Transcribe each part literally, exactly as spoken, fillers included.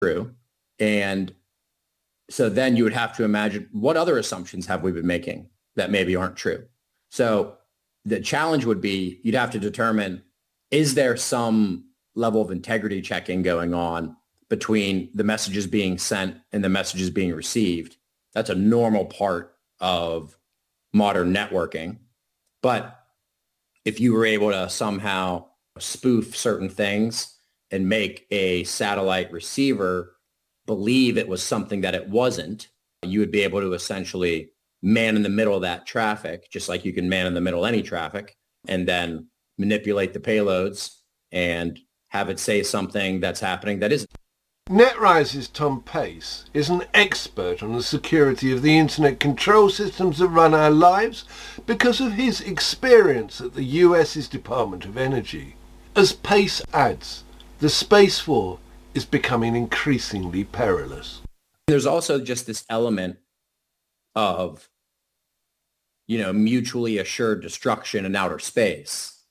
true. And so then you would have to imagine, what other assumptions have we been making that maybe aren't true? So the challenge would be, you'd have to determine, is there some level of integrity checking going on between the messages being sent and the messages being received? That's a normal part of modern networking. But if you were able to somehow spoof certain things and make a satellite receiver believe it was something that it wasn't, you would be able to essentially man in the middle of that traffic, just like you can man in the middle of any traffic, and then manipulate the payloads and have it say something that's happening that isn't. NetRise's Tom Pace is an expert on the security of the internet control systems that run our lives because of his experience at the US's Department of Energy. As Pace adds, the space war is becoming increasingly perilous. There's also just this element of, you know, mutually assured destruction in outer space.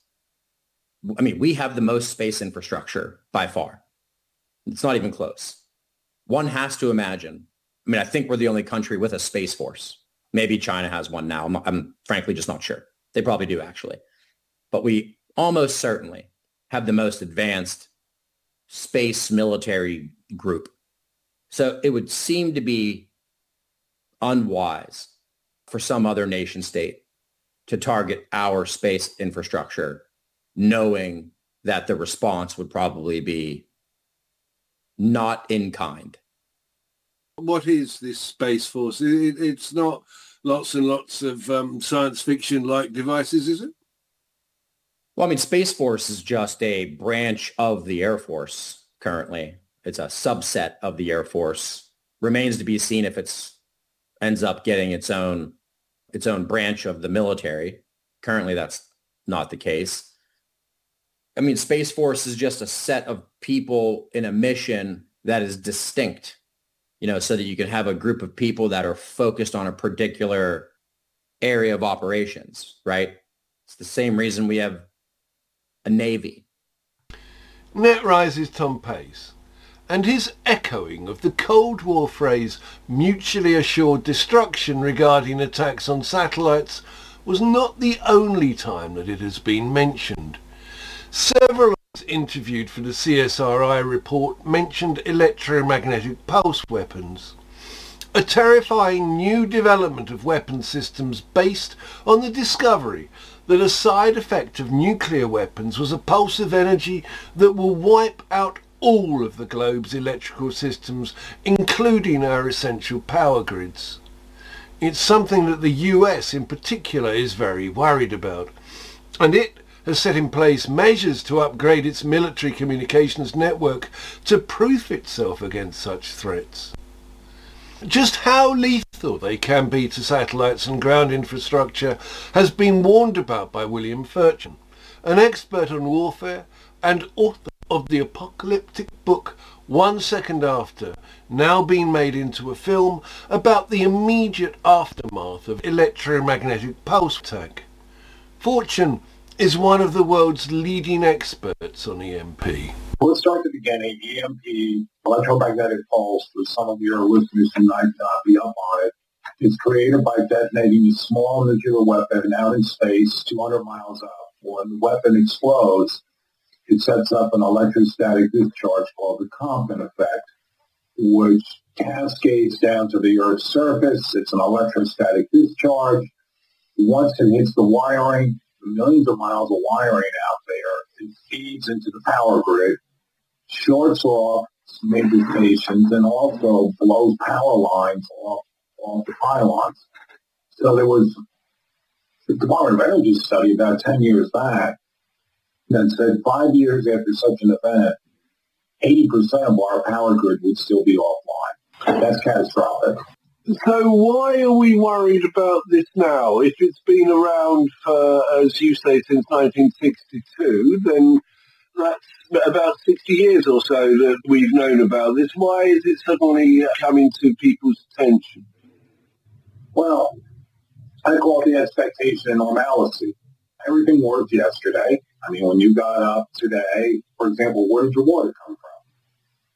I mean, we have the most space infrastructure by far. It's not even close. One has to imagine. I mean, I think we're the only country with a space force. Maybe China has one now. I'm, I'm frankly just not sure. They probably do, actually. But we almost certainly have the most advanced space military group. So it would seem to be unwise for some other nation state to target our space infrastructure, knowing that the response would probably be not in kind. What is this Space Force? It, it's not lots and lots of um, science fiction-like devices, is it? Well, I mean, Space Force is just a branch of the Air Force currently. It's a subset of the Air Force. Remains to be seen if it's ends up getting its own its own branch of the military. Currently, that's not the case. I mean, Space Force is just a set of people in a mission that is distinct, you know, so that you can have a group of people that are focused on a particular area of operations, right? It's the same reason we have a Navy. NetRise's Tom Pace, and his echoing of the Cold War phrase mutually assured destruction regarding attacks on satellites was not the only time that it has been mentioned. Several interviewed for the C S R I report mentioned electromagnetic pulse weapons, a terrifying new development of weapon systems based on the discovery that a side effect of nuclear weapons was a pulse of energy that will wipe out all of the globe's electrical systems, including our essential power grids. It's something that the U S in particular is very worried about, and it has set in place measures to upgrade its military communications network to proof itself against such threats. Just how lethal they can be to satellites and ground infrastructure has been warned about by William Furchan, an expert on warfare and author of the apocalyptic book One Second After, now being made into a film about the immediate aftermath of electromagnetic pulse attack. Furchan is one of the world's leading experts on E M P. Let's start at the beginning. E M P, electromagnetic pulse, for some of your listeners who might not be up on it, is created by detonating a small nuclear weapon out in space, two hundred miles up. When the weapon explodes, it sets up an electrostatic discharge called the Compton effect, which cascades down to the Earth's surface. It's an electrostatic discharge. Once it hits the wiring, millions of miles of wiring out there, it feeds into the power grid, shorts off major stations, and also blows power lines off, off the pylons. So there was the Department of Energy study about ten years back that said five years after such an event, eighty percent of our power grid would still be offline. That's catastrophic. So why are we worried about this now? If it's been around for, as you say, since nineteen sixty-two, then that's about sixty years or so that we've known about this. Why is it suddenly coming to people's attention? Well, I call it the expectation of normalcy. Everything worked yesterday. I mean, when you got up today, for example, where did your water come from?